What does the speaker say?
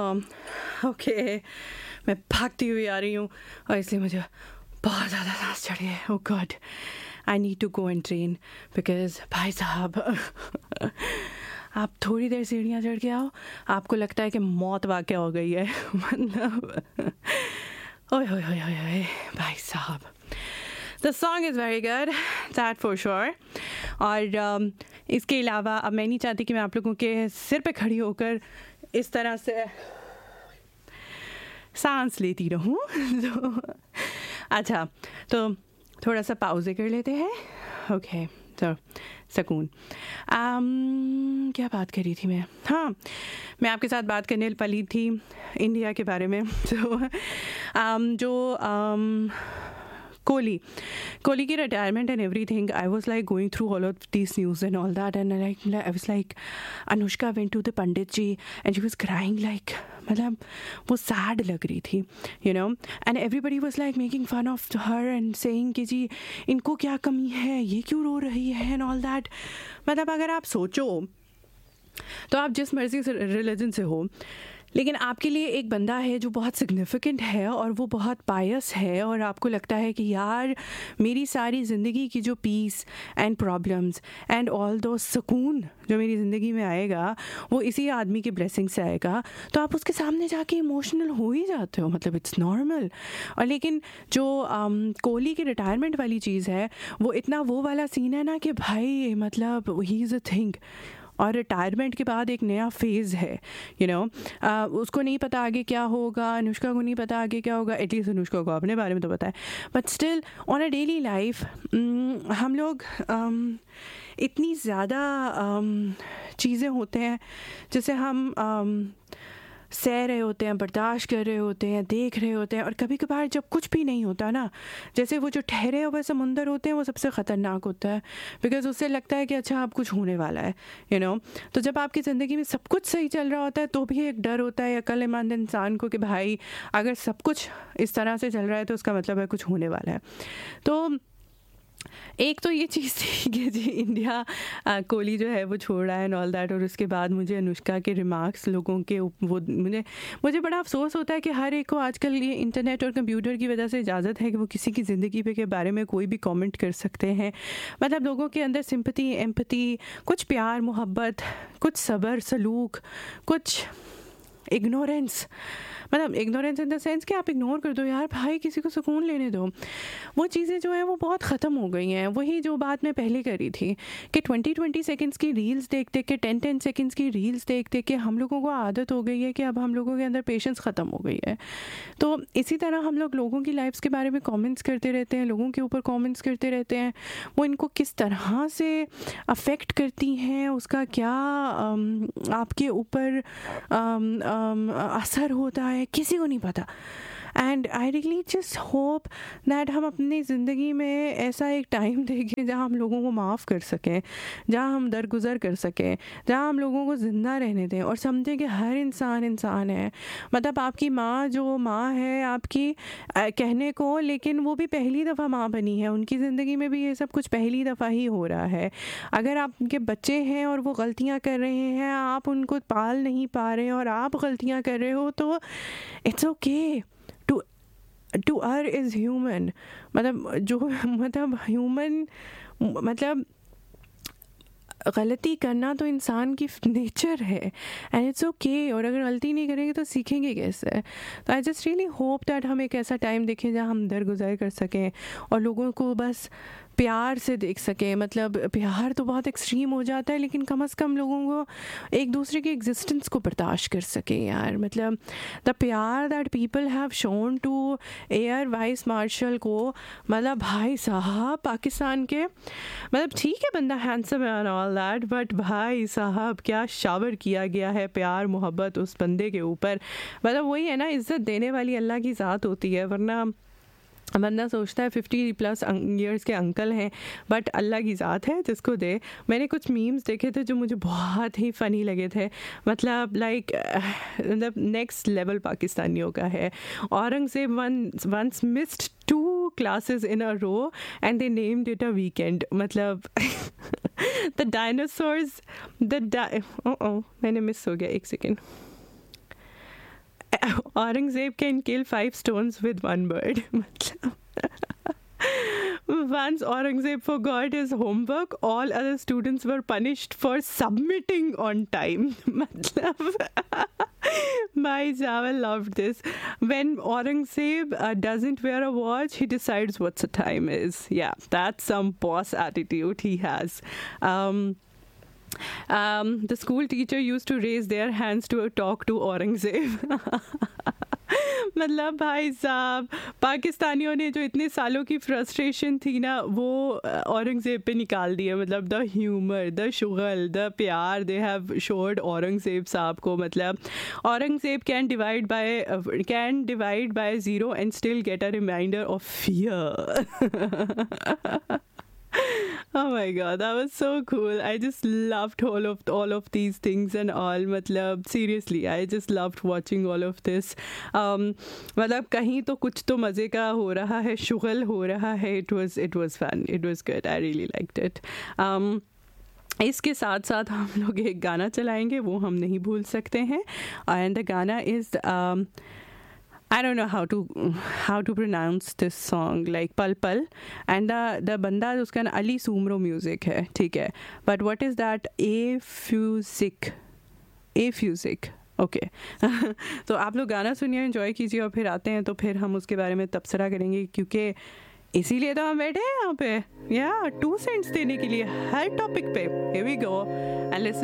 Okay, मैं भागती हुई आ रही हूँ और इसलिए मुझे बहुत ज़्यादा सांस चढ़ी है. ओ God, I need to go and train because भाई साहब आप थोड़ी देर सीढ़ियाँ चढ़ के आओ, आपको लगता है कि मौत वाक़या हो गई है. मतलब ओए होए होए होए होए भाई साहब. The song is very good, that for sure. और इसके अलावा अब मैं नहीं चाहती कि मैं आप लोगों के सिर पे खड़ी होकर इस तरह से सांस लेती रहूं. तो अच्छा, तो थोड़ा सा पाउज़े कर लेते हैं. ओके, तो सुकून. क्या बात करी थी मैं? हाँ, मैं आपके साथ बात करने वाली थी इंडिया के बारे में. तो कोहली की retirement and everything, I was like going through all of this news and all that and I was like Anushka went to the Pandit ji and she was crying like, मतलब वो सैड लग रही थी, you know. And everybody was like making fun of her and saying कि जी इनको क्या कमी है, ये क्यों रो रही है एंड ऑल दैट. मतलब अगर आप सोचो तो आप जिस मर्जी से रिलीजन से हो, लेकिन आपके लिए एक बंदा है जो बहुत सिग्निफिकेंट है और वो बहुत पायस है और आपको लगता है कि यार मेरी सारी ज़िंदगी की जो piece and problems and all दो सुकून जो मेरी ज़िंदगी में आएगा वो इसी आदमी की ब्लेसिंग से आएगा, तो आप उसके सामने जाके इमोशनल हो ही जाते हो. मतलब इट्स नॉर्मल. और लेकिन जो कोहली की रिटायरमेंट वाली चीज़ है वो इतना वो वाला सीन है ना कि भाई मतलब ही इज़ अ थिंग. और रिटायरमेंट के बाद एक नया फेज़ है, यू नो. उसको नहीं पता आगे क्या होगा, अनुष्का को नहीं पता आगे क्या होगा. एटलीस्ट अनुष्का को अपने बारे में तो पता है, but still on a daily life हम लोग इतनी ज़्यादा चीज़ें होते हैं जिसे हम सह रहे होते हैं, बर्दाश्त कर रहे होते हैं, देख रहे होते हैं. और कभी कभार जब कुछ भी नहीं होता ना, जैसे वो जो ठहरे हुए समुंदर होते हैं वो सबसे ख़तरनाक होता है, बिकॉज उससे लगता है कि अच्छा अब कुछ होने वाला है, यू नो. तो जब आपकी ज़िंदगी में सब कुछ सही चल रहा होता है तो भी एक डर होता है अक्लमंद इंसान को कि भाई अगर सब कुछ इस तरह से चल रहा है तो उसका मतलब है कुछ होने वाला है. तो एक तो ये चीज़ थी कि जी इंडिया कोहली जो है वो छोड़ रहा है एंड ऑल दैट. और उसके बाद मुझे अनुष्का के रिमार्क्स लोगों के वो मुझे बड़ा अफसोस होता है कि हर एक को आजकल ये इंटरनेट और कंप्यूटर की वजह से इजाज़त है कि वो किसी की ज़िंदगी पे के बारे में कोई भी कमेंट कर सकते हैं. मतलब लोगों के अंदर सिंपैथी, एम्पैथी, कुछ प्यार मोहब्बत, कुछ सब्र सलूक, कुछ इग्नोरेंस. मतलब इग्नोरेंस इन द सेंस कि आप इग्नोर कर दो यार, भाई किसी को सुकून लेने दो. वो चीज़ें जो हैं वो बहुत ख़त्म हो गई हैं. वही जो बात मैं पहले करी थी कि 20-20 सेकंड्स की रील्स देख देख के, 10-10 सेकंड्स की रील्स देख देख के हम लोगों को आदत हो गई है कि अब हम लोगों के अंदर पेशेंस ख़त्म हो गई है. तो इसी तरह हम लोग लोगों की लाइफ्स के बारे में कमेंट्स करते रहते हैं, लोगों के ऊपर कमेंट्स करते रहते हैं. वो इनको किस तरह से अफेक्ट करती हैं, उसका क्या आपके ऊपर असर होता है, किसी को नहीं पता. And I really just hope that हम अपनी ज़िंदगी में ऐसा एक टाइम देखें जहाँ हम लोगों को माफ़ कर सकें, जहाँ हम दरगुजर कर सकें, जहाँ हम लोगों को ज़िंदा रहने दें और समझें कि हर इंसान इंसान है. मतलब आपकी माँ जो माँ है आपकी कहने को, लेकिन वो भी पहली दफ़ा माँ बनी है, उनकी ज़िंदगी में भी ये सब कुछ पहली दफ़ा ही हो रहा है. अगर आपके बच्चे हैं और वो गलतियाँ कर रहे हैं, आप उनको पाल नहीं पा रहे और आप गलतियाँ कर रहे हो, तो it's okay. To err is human. मतलब जो मतलब ह्यूमन मतलब गलती करना तो इंसान की नेचर है एंड इट्स ओके. और अगर गलती नहीं करेंगे तो सीखेंगे कैसे. तो I just really hope that हम एक ऐसा टाइम देखें जहाँ हम दरगुजर कर सकें और लोगों को बस प्यार से देख सकें. मतलब प्यार तो बहुत एक्सट्रीम हो जाता है, लेकिन कम से कम लोगों को एक दूसरे के एग्जिस्टेंस को बर्दाश्त कर सकें यार. मतलब द प्यार that people have shown to air vice marshal को, मतलब भाई साहब पाकिस्तान के, मतलब ठीक है बंदा हैंडसम है एंड ऑल दैट, बट भाई साहब क्या शावर किया गया है प्यार मोहब्बत उस बंदे के ऊपर. मतलब वही है ना, इज़्ज़त देने वाली अल्लाह की ज़ात होती है. वरना बंदा सोचता है 50+ ईयर्स के अंकल हैं, बट अल्लाह की ज़ात है जिसको दे. मैंने कुछ मीम्स देखे थे जो मुझे बहुत ही फ़नी लगे थे. मतलब लाइक मतलब नेक्स्ट लेवल पाकिस्तानियों का है. Aurangzeb once missed 2 classes in a row and they named it a weekend. मतलब the dinosaurs मैंने मिस हो गया, एक second. Aurangzeb can kill 5 stones with one bird. Once Aurangzeb forgot his homework, all other students were punished for submitting on time. My Java loved this. When Aurangzeb doesn't wear a watch, he decides what the time is. Yeah, that's some boss attitude he has. The school teacher used to raise their hands to talk to Aurangzeb. मतलब भाई साहब, पाकिस्तानियों ने जो इतने सालों की frustration थी ना, वो औरंगज़ेब पे निकाल दिया. मतलब द ह्यूमर, द शुगल, द प्यार दे हैव शोड औरंगज़ेब साहब को. मतलब Aurangzeb can divide by zero and still get a reminder of fear. Oh my god, that was so cool. I just loved all of these things and all. मतलब seriously, I just loved watching all of this. मतलब कहीं तो कुछ तो मज़े का हो रहा है, शुगल हो रहा है. It was fun. It was good. I really liked it. इसके साथ साथ हम लोग एक गाना चलाएंगे, वो हम नहीं भूल सकते हैं. And the गाना is I don't know how to pronounce this song, like Pal Pal, and the banda उसका ना Ali Sumro music है, ठीक है. But what is that? Afusic. Okay. तो आप लोग गाना सुनिए, एंजॉय कीजिए, और फिर आते हैं तो फिर हम उसके बारे में तबसरा करेंगे, क्योंकि इसीलिए तो हम बैठे हैं यहाँ पे, या 2 cents देने के लिए हर टॉपिक पे. Here we go and listen